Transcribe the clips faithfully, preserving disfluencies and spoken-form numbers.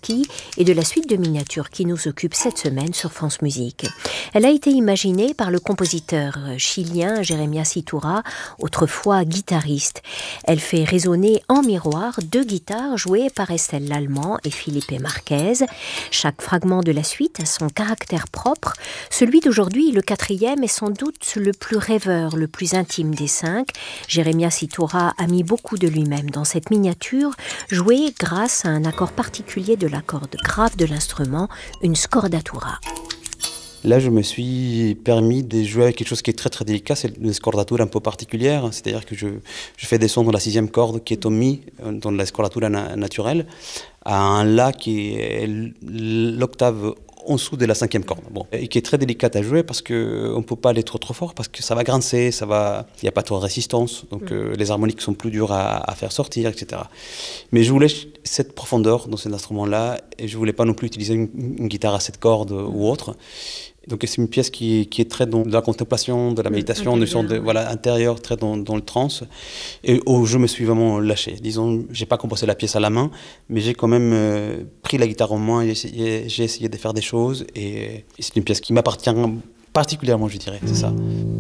partie et de la suite de miniatures qui nous occupe cette semaine sur France Musique. Elle a été imaginée par le compositeur chilien Jeremias Iturra, autrefois guitariste. Elle fait résonner en miroir deux guitares jouées par Estelle Lallemand et Felipe Marquez. Chaque fragment de la suite a son caractère propre. Celui d'aujourd'hui, le quatrième, est sans doute le plus rêveur, le plus intime des cinq. Jeremias Iturra a mis beaucoup de lui-même dans cette miniature, jouée grâce à un accord particulier de la corde grave de l'instrument, une scordatura. Là, je me suis permis de jouer avec quelque chose qui est très très délicat, c'est une scordatura un peu particulière, c'est-à-dire que je, je fais descendre dans la sixième corde qui est au mi, dans la scordatura na- naturelle, à un la qui est l'octave en dessous de la cinquième corde, bon, et qui est très délicate à jouer parce qu'on ne peut pas aller trop trop fort, parce que ça va grincer, ça va, il n'y a pas trop de résistance, donc euh, les harmoniques sont plus dures à, à faire sortir, et cetera. Mais je voulais cette profondeur dans cet instrument-là, et je ne voulais pas non plus utiliser une, une guitare à sept cordes ou autre. Donc c'est une pièce qui, qui est très dans de la contemplation, de la méditation, une sorte de voilà intérieur, très dans, dans le trance, et où je me suis vraiment lâché. Disons, j'ai pas composé la pièce à la main, mais j'ai quand même euh, pris la guitare en main et essayé, j'ai essayé de faire des choses, et, et c'est une pièce qui m'appartient particulièrement, je dirais, c'est ça.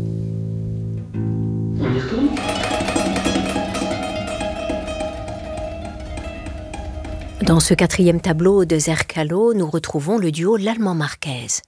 On y retourne ? Dans ce quatrième tableau de Zercalo, nous retrouvons le duo Lallemand-Marquez.